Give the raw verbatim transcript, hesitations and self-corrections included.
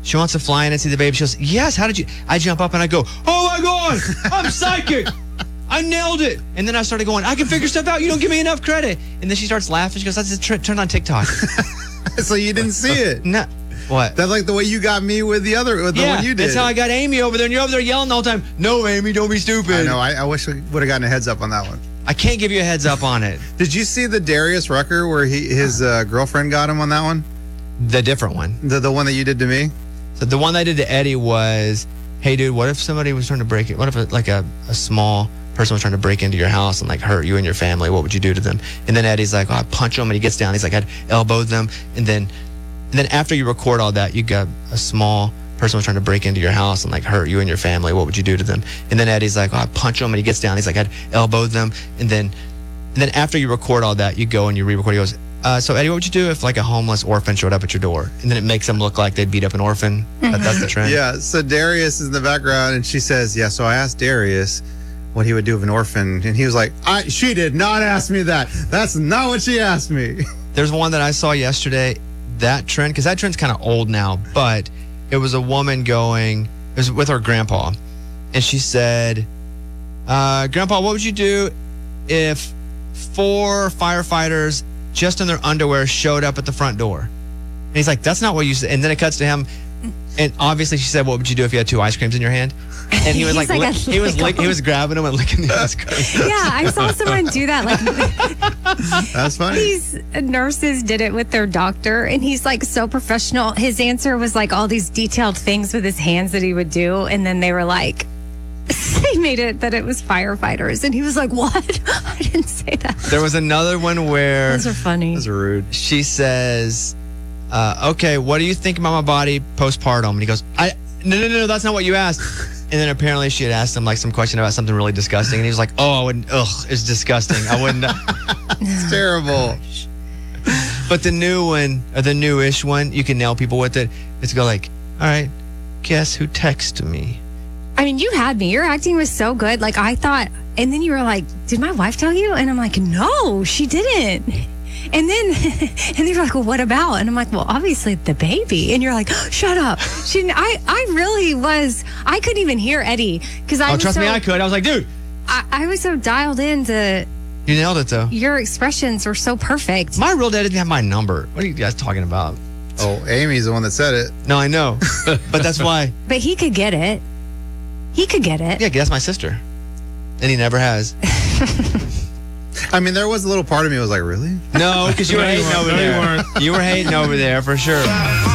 She wants to fly in and see the baby. She goes, yes, how did you? I jump up and I go, oh my God, I'm psychic. I nailed it. And then I started going, I can figure stuff out. You don't give me enough credit. And then she starts laughing. She goes, that's just tr- turned on TikTok. So you didn't see it? No. What? That's like the way you got me with the other, with the yeah, one you did. That's how I got Amy over there. And you're over there yelling the whole time, no, Amy, don't be stupid. I know. I, I wish we would have gotten a heads up on that one. I can't give you a heads up on it. Did you see the Darius Rucker where he his uh, girlfriend got him on that one? The different one. The the one that you did to me? So the one I did to Eddie was, hey, dude, what if somebody was trying to break it? What if like a, a small person was trying to break into your house and like hurt you and your family? What would you do to them? And then Eddie's like, oh, I'd punch them. And he gets down. He's like, I'd elbow them. And then, and then after you record all that, you got a small person was trying to break into your house and like hurt you and your family. What would you do to them? And then Eddie's like, oh, I'd punch them. And he gets down. He's like, I'd elbow them. And then, and then after you record all that, you go and you re-record. He goes, Uh, so Eddie, what would you do if like a homeless orphan showed up at your door? And then it makes them look like they beat up an orphan. That, that's the trend. Yeah. So Darius is in the background, and she says, "Yeah." So I asked Darius what he would do with an orphan, and he was like, "I she did not ask me that. That's not what she asked me." There's one that I saw yesterday. That trend, because that trend's kind of old now, but it was a woman going. It was with her grandpa, and she said, uh, "Grandpa, what would you do if four firefighters just in their underwear showed up at the front door?" And he's like, that's not what you said. And then it cuts to him, and obviously she said, what would you do if you had two ice creams in your hand? And he was like, like lick, he was lick, he was grabbing them and licking the ice cream. Yeah, I saw someone do that. Like, That's funny. these nurses did it with their doctor, and he's like so professional. His answer was like all these detailed things with his hands that he would do, and then they were like, they made it that it was firefighters, and he was like, what? I didn't say that. There was another one where Those are funny. That's rude. she says, uh, okay, what do you think about my body postpartum? And he goes, I no, no, no, no, that's not what you asked. And then apparently she had asked him like some question about something really disgusting. And he was like, oh, I wouldn't, ugh, it's disgusting. I wouldn't. It's terrible. But the new one, or the newish one, you can nail people with it. It's go like, all right, guess who texted me? I mean, you had me. Your acting was so good. Like, I thought, and then you were like, did my wife tell you? And I'm like, no, she didn't. And then, and they were like, well, what about? And I'm like, well, obviously the baby. And you're like, oh, shut up. She didn't, I, I really was, I couldn't even hear Eddie. Because I Oh, was trust so, me, I could. I was like, dude, I, I was so dialed into you nailed it though. your expressions were so perfect. My real dad didn't have my number. What are you guys talking about? Oh, Amy's the one that said it. No, I know. But that's why. But he could get it. He could get it. Yeah, that's my sister. And he never has. I mean, there was a little part of me that was like, really? No, because you were No, you hating weren't. over No, you there. weren't. You were hating over there for sure.